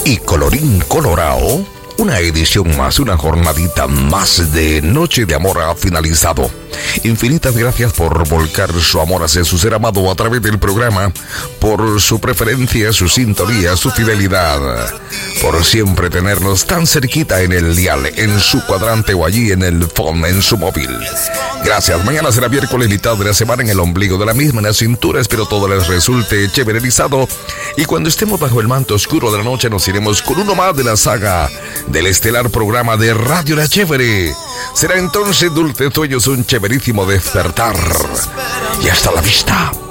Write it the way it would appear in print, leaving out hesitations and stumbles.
Y colorín colorado, una edición más, una jornadita más de Noche de Amor ha finalizado. Infinitas gracias por volcar su amor hacia su ser amado a través del programa, por su preferencia, su sintonía, su fidelidad, por siempre tenernos tan cerquita en el dial, en su cuadrante o allí en el phone, en su móvil. Gracias. Mañana será miércoles, mitad de la semana, en el ombligo de la misma, en la cintura. Espero todo les resulte chéverizado. Y cuando estemos bajo el manto oscuro de la noche, nos iremos con uno más de la saga del estelar programa de Radio La Chévere. Será entonces dulces sueños, un chéverísimo despertar. Y hasta la vista.